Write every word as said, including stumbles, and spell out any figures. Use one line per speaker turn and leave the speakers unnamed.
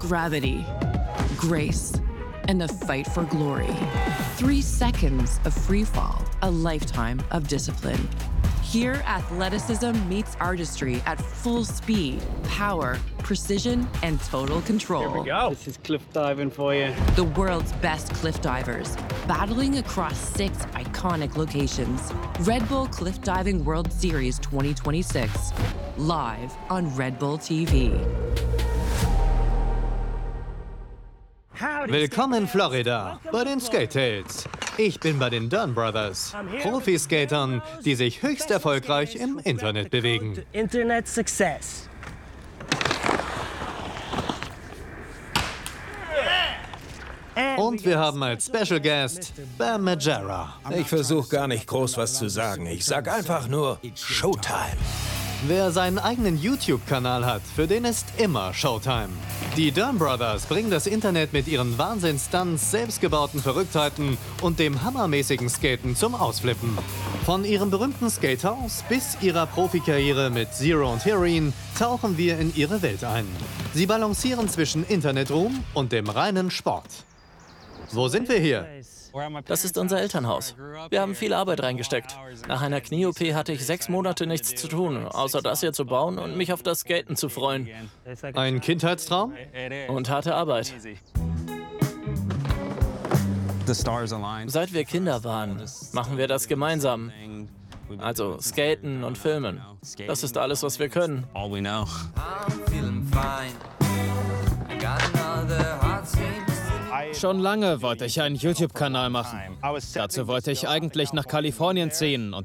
gravity, grace, and the fight for glory. Three seconds of free fall, a lifetime of discipline. Here, athleticism meets artistry at full speed, power, precision, and total control.
Here we go. This is cliff diving for you.
The world's best cliff divers, battling across six iconic locations. Red Bull Cliff Diving World Series twenty twenty-six, live on Red Bull T V.
Willkommen in Florida, bei den Skate Tales. Ich bin bei den Dunn Brothers, Profiskatern, die sich höchst erfolgreich im Internet bewegen.
Internet Success.
Und wir haben als Special Guest Bam Margera.
Ich versuche gar nicht groß was zu sagen. Ich sag einfach nur Showtime.
Wer seinen eigenen YouTube-Kanal hat, für den ist immer Showtime. Die Dunn Brothers bringen das Internet mit ihren Wahnsinns-Stunts, selbstgebauten Verrücktheiten und dem hammermäßigen Skaten zum Ausflippen. Von ihrem berühmten Skatehaus bis ihrer Profikarriere mit Zero und Heroin tauchen wir in ihre Welt ein. Sie balancieren zwischen Internetruhm und dem reinen Sport. Wo sind wir hier?
Das ist unser Elternhaus. Wir haben viel Arbeit reingesteckt. Nach einer Knie-O P hatte ich sechs Monate nichts zu tun, außer das hier zu bauen und mich auf das Skaten zu freuen.
Ein Kindheitstraum?
Und harte Arbeit. Seit wir Kinder waren, machen wir das gemeinsam. Also skaten und filmen. Das ist alles, was wir können.
Schon lange wollte ich einen YouTube-Kanal machen. Dazu wollte ich eigentlich nach Kalifornien ziehen und